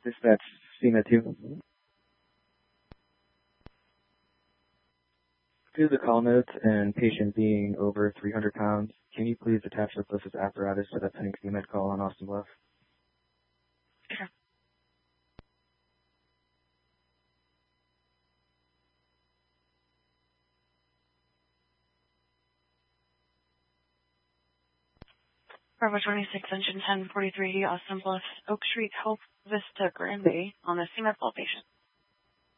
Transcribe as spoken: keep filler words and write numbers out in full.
Dispatch C M E D two. Due to the call notes and patient being over three hundred pounds, can you please attach the closest apparatus for that pending C M E D call on Austin Bluff? Sure. Bravo twenty-six, engine ten forty-three, Austin Bluff, Oak Street, Health Vista, Granby, on the C M E D call patient.